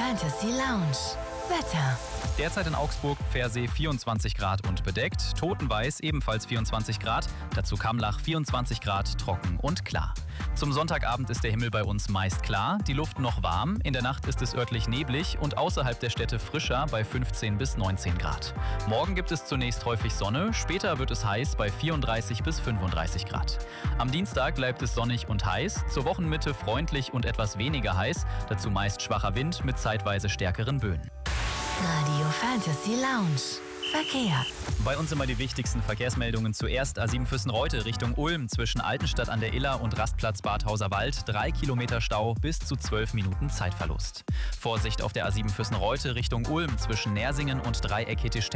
Fantasy Lounge. Wetter. Derzeit in Augsburg, Pfersee 24 Grad und bedeckt, Totenveiß ebenfalls 24 Grad, dazu Kamlach 24 Grad, trocken und klar. Zum Sonntagabend ist der Himmel bei uns meist klar, die Luft noch warm, in der Nacht ist es örtlich neblig und außerhalb der Städte frischer bei 15 bis 19 Grad. Morgen gibt es zunächst häufig Sonne, später wird es heiß bei 34 bis 35 Grad. Am Dienstag bleibt es sonnig und heiß, zur Wochenmitte freundlich und etwas weniger heiß, dazu meist schwacher Wind mit zeitweise stärkeren Böen. Radio Fantasy Lounge. Verkehr. Bei uns immer die wichtigsten Verkehrsmeldungen. Zuerst A7 Füssen-Reute Richtung Ulm zwischen Altenstadt an der Iller und Rastplatz Badhauser Wald. 3 Kilometer Stau bis zu 12 Minuten Zeitverlust. Vorsicht auf der A7 Füssen-Reute Richtung Ulm zwischen Nersingen und Dreieck